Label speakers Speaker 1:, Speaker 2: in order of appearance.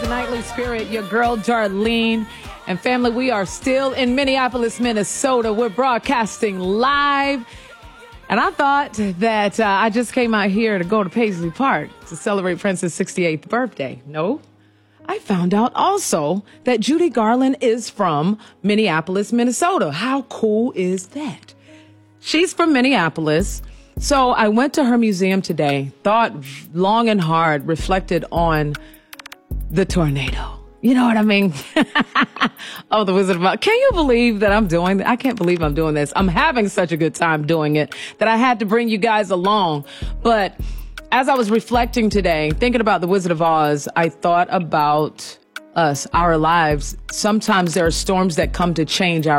Speaker 1: Nightly Spirit, your girl Darlene. And family, we are still in Minneapolis, Minnesota. We're broadcasting live. And I thought that I just came out here to go to Paisley Park to celebrate Prince's 68th birthday. No, I found out also that Judy Garland is from Minneapolis, Minnesota. How cool is that? She's from Minneapolis. So I went to her museum today, thought long and hard, reflected on the tornado. You know what I mean? Oh, the Wizard of Oz. Can you believe that I'm doing that? I can't believe I'm doing this. I'm having such a good time doing it that I had to bring you guys along. But as I was reflecting today, thinking about the Wizard of Oz, I thought about us, our lives. Sometimes there are storms that come to change our